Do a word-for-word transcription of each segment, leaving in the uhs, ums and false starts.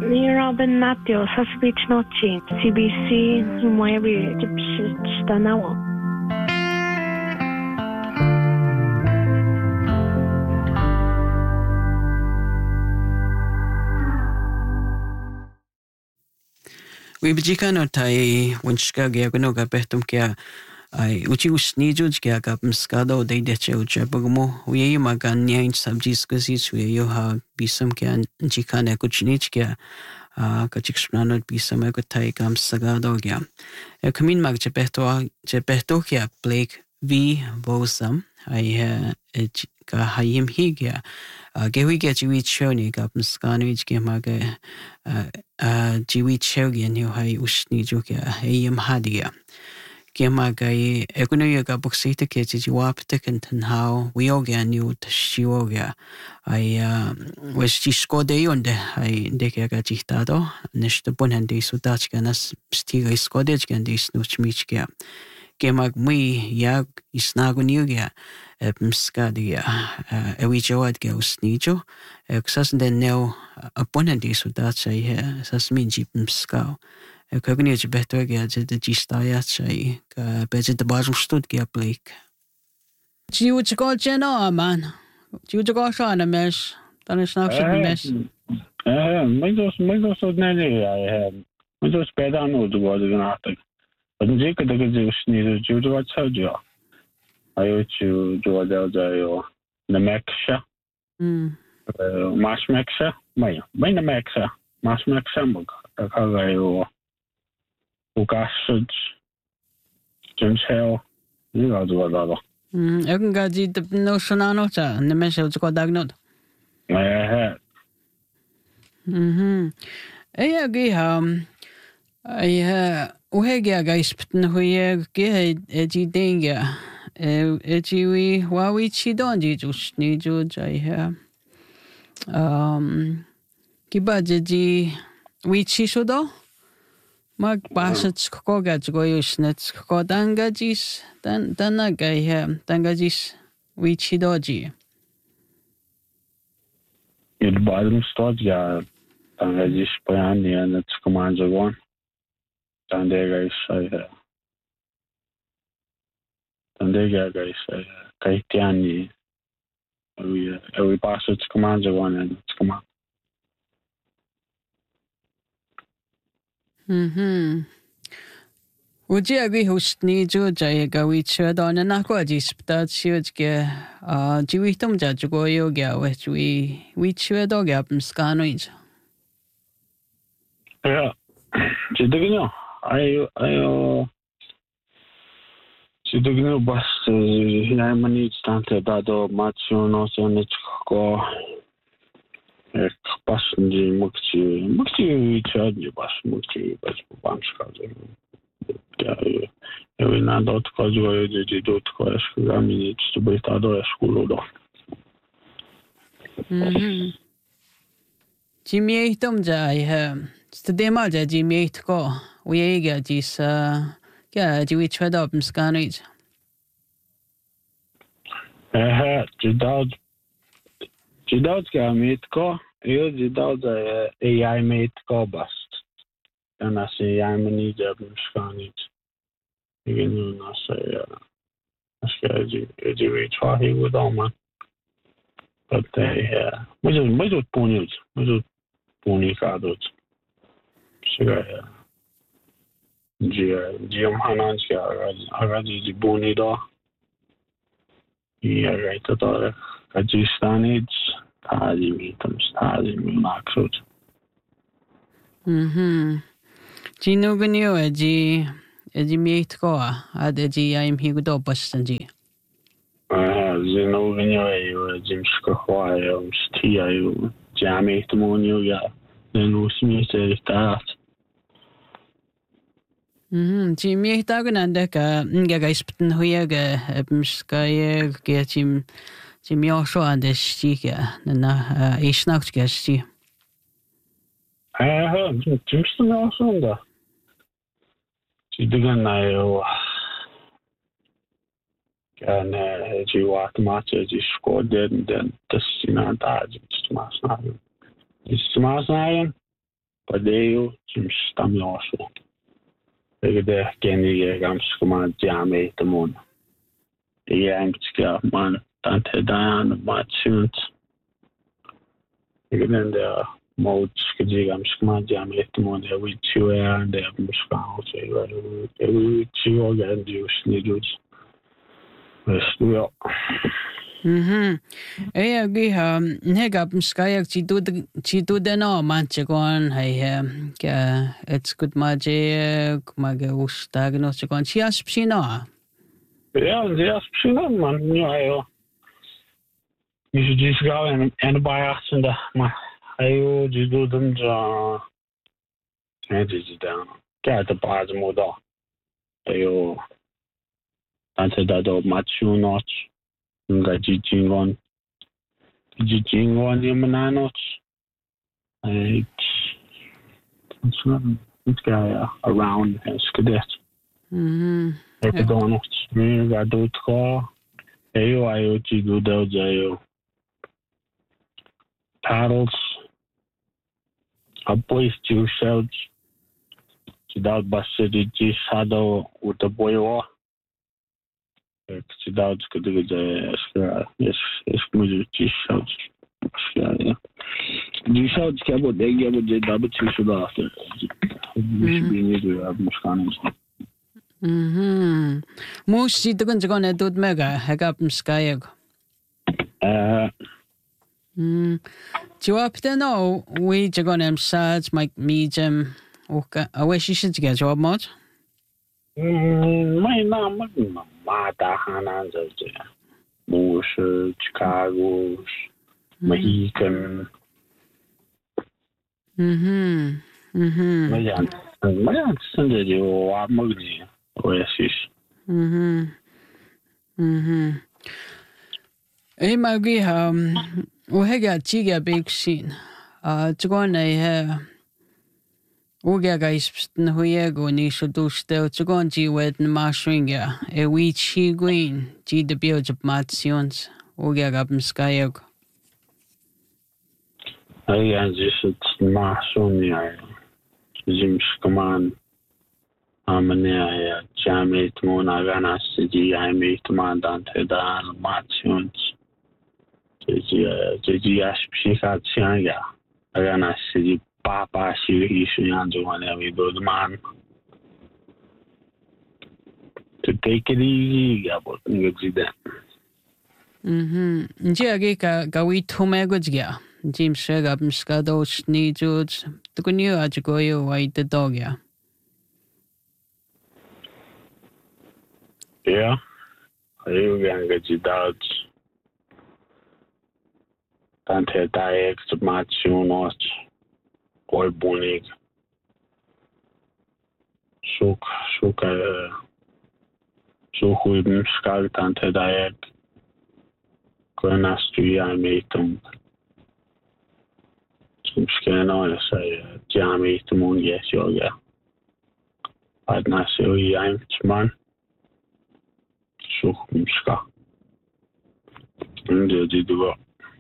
Ni Robin Matthew, Sasbich Nochi, C B C, Humayri, Stanawa. Wibjikano tai wunschka giagono gabetum kia ai uchi usnijuj kia kapm skado de deche ucha bagmo uye maganya in sabjis kasis uye yo ha bisam kia jikane kuchnich kia kachik snanot bisam ko tai kam sagado kia e kamin mag chepehto chepehto kia Blake V Bosam ai ka hayim higia gewi ge jiwi choni kapm skano ich kia mag jiwi chogi ni hai usni jo kia hayim hadia Kema gai economy ga boxita ke ji wapte kan tan how we all get new to shioga I was ji skode onde I de ke ga jihtado neste bonan de sudach ganas stiga skode gan de snuch michga Kema mi yag isnago niuga mskadia e wi joad ge usnijo exas den no bonan de sudach I sas min ji mskao Kogni je beter ge je de gistaya chai ka beje de bazum stud ge Blake. Ji u chko cheno man. Ji u chko shana mesh. Dan is nou shit mesh. Eh, my dos my dos od nene I my dos beter no de god de nacht. Und je ke de ge sni de ju de wat jo. Ayo ju jo de jo na meksha. Mm. Mas meksha, my my na meksha. Mas meksha mo ka ga yo Ugasud, James Hill, you know what other. Hmm, I can get the notion on it, and the message got diagnosed. I had. Hm. I agree, um, I, we get guys, but no, we get edgy danger. Edgy, we, what we cheat on, you just need you, I have. Um, Kibaji, we cheat though. Mag basat ko gago yusnet ko dangajis dan danagai he dangajis wichidoji. It bottom start ya dangajis payani and it's commands of one. Dandega is I Dandega guys I kaitiani we we basat commands of one and it's command. Mhm. Would you agree host ni jo jay ga wi chwa don na ko ji spta chiwt ge a jiwi tom ja go yo ga we wi wi chwa do ga mskano inja. Ja. Jidegno. I I Jidegno bas hina mani stante dado macho no so ne ko Ek pas di mukti mukti chadni pas mukti pas banska ja eu na dot ko jo de de dot ko escola mini sto betado escola do Mhm. Jimmy tom ja I sto dema ja Jimmy ko we ga dis ja ji wi chwa up mskanit. Eh jidad jidad ga mit ko eu jidad A I mit ko bast ana se A I mani ja mskanit igen na se aska ji ji wi chwa hi with all man but they was it was it ponies was it pony cadot siga ji ji hanan sia aga ji boni do yeah right to Kajistanid taji mitam taji maksud Mhm. Jino ganyo eji eji miet ko ad eji I'm higu do bastanji. ah zino ganyo ayo jimska khoayo sti ayo jami tmonyo ya nenu smite tat Mhm. Ji miet ta gananda ka nga guys pten hoya ga mskaye ge jim jim yo sho ande stiga na isnacht ga sti. ah jimsta na sonda Digan na yo kan ji wat matche ji skoden den das sina da ji smas na ji smas na Padeo zum stamloso. Ege kenige ganska man jame temon. Jämtska man tante dan matchunt. Ege den der mode skiji ganska man jame temon der with you and der muskau so ege with you again just ni just. Ja. Mhm. Eh agi ha nega skaya chitu chitu deno manchekon hai ka it's good maje kumage ustagno chekon chias psino. Ja, chias psino man ja ja. Is het dus gauw en en bij achtste maar ayo dus doe dan ja. Het is dan. Kijk de paard moda. Ayo. Dan ze dat op machu notch. Nga jijingon. Jijingon yung mananots. Ay, it's not, it's got around as cadet. Mhm. Eko donots. Nga doet ko. Ayo ayo chigo daw jayo. Paddles. A boys two shells. Chidaw basa di jisado uta boyo. Chidaw chikadiga jaya ska es es mujo chishaw. Ska. Chishaw chikabo degi abo je dabu chishuda after. Bini do ab muskanis. Mhm. Mus si tukun chekon edut mega hegap skayag. Eh. Mm. Jawab no we chekon em sad Mike medium. Oka aweshi shitga jawab mod. My name is Mata Hanan, Bush, Chicago, Mohican. Mhm. Mhm. Mayan, Mayan, Sunday, you are Muggy, Oasis. Mhm. Mhm. Eh, magi um, uhega chiga big scene. Ah, chukon ay ha. Uga guys huiego ni shuduste chukon ji wet mashringa e we chi green ji de bio of mations uga gabm skayog. I am just Masonia, Jim Scaman, Amania, Jamit Monagana, City, I made Mandante Dan, Mations, J G S Pika Chianga, Agana City. Papa si Yanjo and we do the man to take it easy about that. Mhm. Nji ka gawi tumego jia. Jim shega mskado ni juj. Tukunyo ajugoyo wai the dog ya. Yeah. You can get it out. Tante Daek to match you not. Oi bonig. Zoek, zoek, uh, zo goed schouwt aan te dagen. Kunnen studie mee doen. Soms kunnen we zeggen, ja mee te doen, yes, ja. Uit na zo je eind man. Zoek hem scha. En dat is het.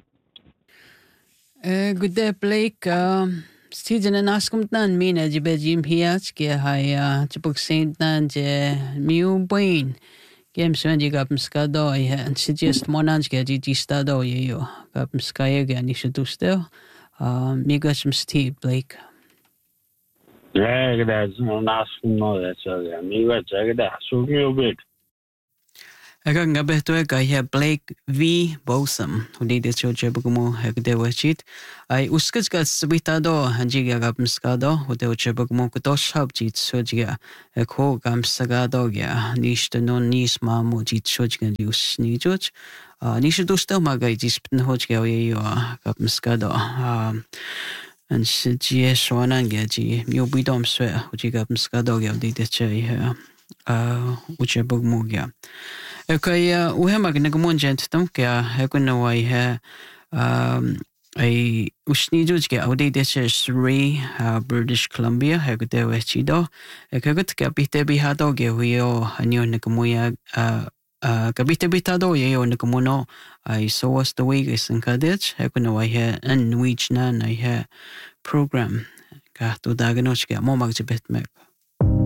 Eh, good day, Blake. Um. Stijden en askom dan mina je bij Jim Hiats ke hai chupuk saint dan je miu boin game swen je gap skado I en suggest monans ke je stado je yo gap skaye ge ni should do still um miga some Steve Blake. Ja, dat is een askom no dat zo ja miga zeg dat zo miu bit. Eka nga behto eka ya Blake V Bosom hudi de cho che bugumo hek de wachit ai uskach ka subitado hanji ga gap skado hode che bugumo ko doshab jit sojga ekho gam sagado ya nishte non nis ma mo jit sojga dius ni joj nish dosta maga jis pn hojga ye yo gap skado an sje shonan ga ji mi obidom swe hodi gap skado ga de che ya uche bugumo ga Okay, uh, we have a good gent, don't care. I can know I have um, a Usnidu's get out this is three, uh, British Columbia. I could do it. I could get bit be had dog. We all I knew Nakamuya, uh, uh, Kabita Bitado, ye on Nakamuno. I saw us the week is in Kadich. I could know I had and which none I had program. kahtu dagen och ska må mag till bett med